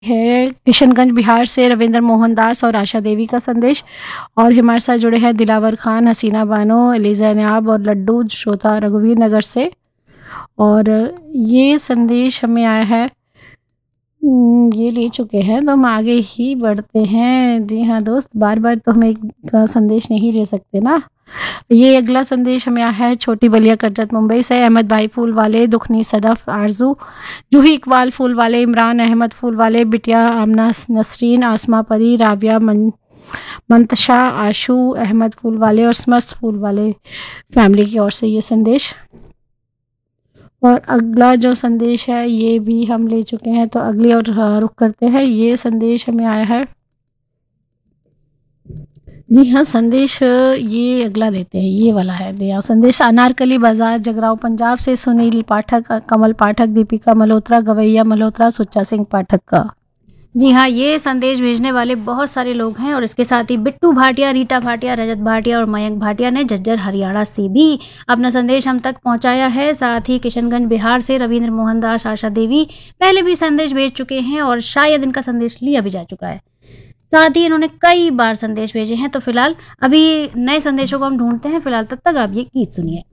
है किशनगंज बिहार से रविंद्र मोहन दास और आशा देवी का संदेश। और हमारे साथ जुड़े हैं दिलावर खान, हसीना बानो, एलिजा नाब और लड्डू श्रोता रघुवीर नगर से। और ये संदेश हमें आया है, ये ले चुके हैं तो हम आगे ही बढ़ते हैं। जी हाँ दोस्त, बार बार तो हम एक का संदेश नहीं ले सकते ना। ये अगला संदेश हमें आया है छोटी बलिया करजत मुंबई से। अहमद भाई फूल वाले, दुखनी सदफ आरजू, जूही इकबाल फूल वाले, इमरान अहमद फूल वाले, बिटिया आमना नसरीन, आसमा परी, राबिया मंतशा, आशू अहमद फूल वाले और समस्त फूल वाले फैमिली की ओर से ये संदेश। और अगला जो संदेश है ये भी हम ले चुके हैं, तो अगली और रुख करते हैं। ये संदेश हमें आया है, जी हाँ संदेश ये अगला देते हैं, ये वाला है। जी हाँ, संदेश अनारकली बाजार जगराव पंजाब से सुनील पाठक, कमल पाठक, दीपिका मल्होत्रा, गवैया मल्होत्रा, सुच्चा सिंह पाठक का। जी हाँ, ये संदेश भेजने वाले बहुत सारे लोग हैं और इसके साथ ही बिट्टू भाटिया, रीटा भाटिया, रजत भाटिया और मयंक भाटिया ने झज्जर हरियाणा से भी अपना संदेश हम तक पहुंचाया है। साथ ही किशनगंज बिहार से रविंद्र मोहन दास, आशा देवी पहले भी संदेश भेज चुके हैं और शायद इनका संदेश लिया भी जा चुका है। साथ ही इन्होंने कई बार संदेश भेजे हैं। तो फिलहाल अभी नए संदेशों को हम ढूंढते हैं, फिलहाल तब तक आप ये गीत सुनिए।